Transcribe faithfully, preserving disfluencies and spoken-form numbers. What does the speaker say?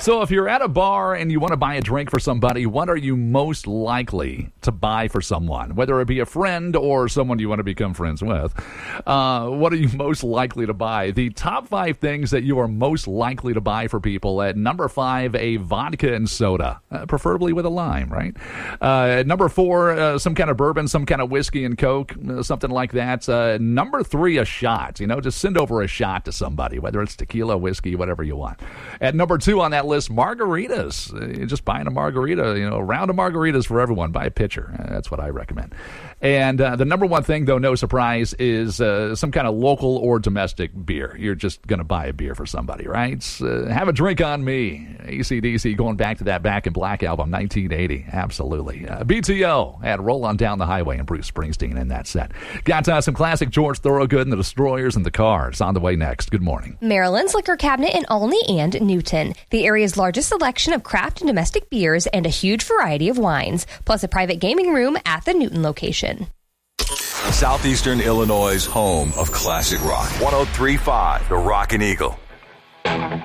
So if you're at a bar and you want to buy a drink for somebody, what are you most likely to buy for someone? Whether it be a friend or someone you want to become friends with, uh, what are you most likely to buy? The top five things that you are most likely to buy for people. At number five, a vodka and soda, uh, preferably with a lime, right? Uh, at number four, uh, some kind of bourbon, some kind of whiskey and Coke, uh, something like that. Uh, number three, a shot. You know, just send over a shot to somebody, whether it's tequila, whiskey, whatever you want. At number two on that list, margaritas. Uh, just buying a margarita, you know, a round of margaritas for everyone. Buy a pitcher. Uh, that's what I recommend. And uh, the number one thing, though, no surprise, is uh, some kind of local or domestic beer. You're just going to buy a beer for somebody, right? Uh, have a drink on me. A C D C, going back to that Back in Black album, nineteen eighty. Absolutely. Uh, B T O had Roll On Down the Highway and Bruce Springsteen in that set. Got uh, some classic George Thorogood and the Destroyers and the Cars on the way next. Good morning. Maryland's Liquor Cabinet in Olney and Newton. The area's largest selection of craft and domestic beers and a huge variety of wines, plus a private gaming room at the Newton location. Southeastern Illinois' home of classic rock. one oh three point five, The Rockin' Eagle.